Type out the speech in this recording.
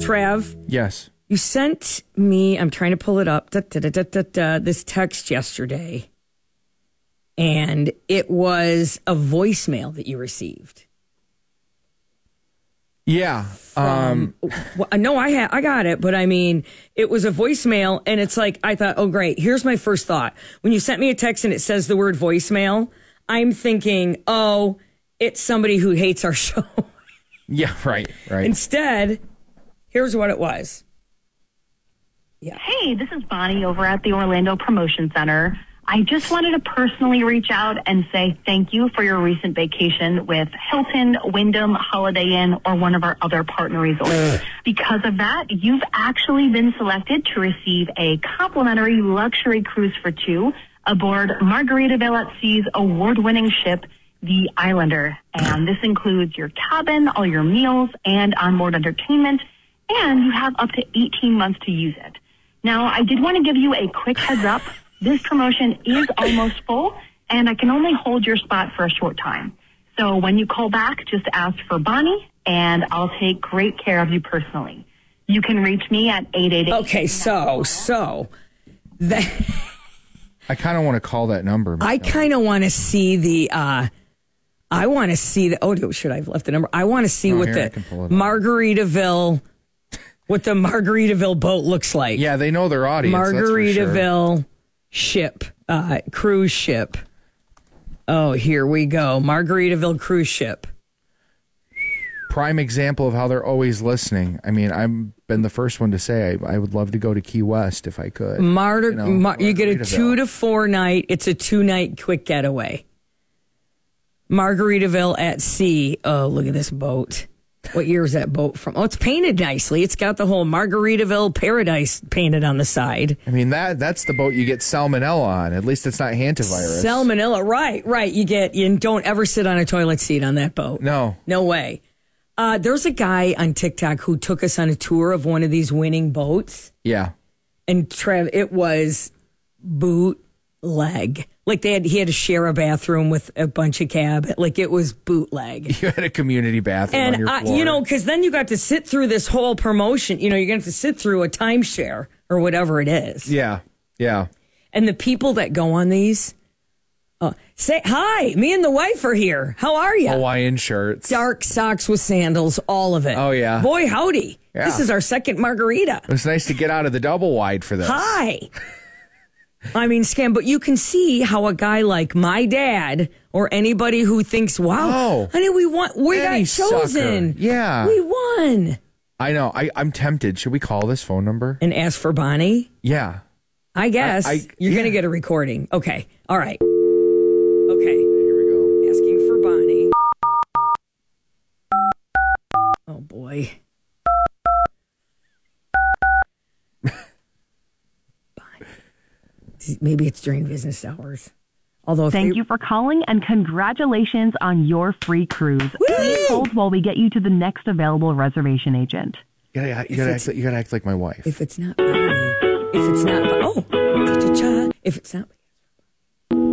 Trav, Yes. you sent me, I'm trying to pull it up, this text yesterday, and it was a voicemail that you received. Yeah. No, I got it, but I mean, it was a voicemail, and it's like, I thought, oh, great. Here's my first thought. When you sent me a text and it says the word voicemail, I'm thinking, oh, it's somebody who hates our show. Yeah, right. Instead, here's what it was. Yeah. Hey, this is Bonnie over at the Orlando Promotion Center. I just wanted to personally reach out and say thank you for your recent vacation with Hilton, Wyndham, Holiday Inn, or one of our other partner resorts. Because of that, you've actually been selected to receive a complimentary luxury cruise for two aboard Margaritaville at Sea's award-winning ship, the Islander. And this includes your cabin, all your meals, and onboard entertainment. And you have up to 18 months to use it. Now, I did want to give you a quick heads up. This promotion is almost full, and I can only hold your spot for a short time. So when you call back, just ask for Bonnie, and I'll take great care of you personally. You can reach me at 888. Okay, so that I kind of want to call that number. I kind of want to see the. I want to see the. Oh, should I have left the number? I want to see what the Margaritaville. What the Margaritaville boat looks like. Yeah, they know their audience. Margaritaville ship, cruise ship. Oh, here we go. Margaritaville cruise ship. Prime example of how they're always listening. I mean, I've been the first one to say I would love to go to Key West if I could. You get a 2 to 4 night. It's a 2-night quick getaway. Margaritaville at Sea. Oh, look at this boat. What year is that boat from? Oh, it's painted nicely. It's got the whole Margaritaville Paradise painted on the side. I mean, that's the boat you get salmonella on. At least it's not hantavirus. Salmonella, right. You don't ever sit on a toilet seat on that boat. No way. There's a guy on TikTok who took us on a tour of one of these winning boats. Yeah. And Trev, it was bootleg. Like he had to share a bathroom with a bunch of cab. Like it was bootleg. You had a community bathroom on your floor. Because then you got to sit through this whole promotion. You're going to have to sit through a timeshare or whatever it is. Yeah. And the people that go on these say, hi, me and the wife are here. How are you? Hawaiian shirts. Dark socks with sandals, all of it. Oh, yeah. Boy, howdy. Yeah. This is our second margarita. It was nice to get out of the double wide for this. Hi. I mean, scam, but you can see how a guy like my dad or anybody who thinks, wow, honey, we got chosen. Sucker. Yeah. We won. I know. I'm tempted. Should we call this phone number? And ask for Bonnie? Yeah. I guess. You're going to get a recording. Okay. All right. Okay. Here we go. Asking for Bonnie. Oh, boy. Maybe it's during business hours. Although, thank you for calling and congratulations on your free cruise. Please hold while we get you to the next available reservation agent. You gotta act like my wife. If it's not Bonnie, if it's not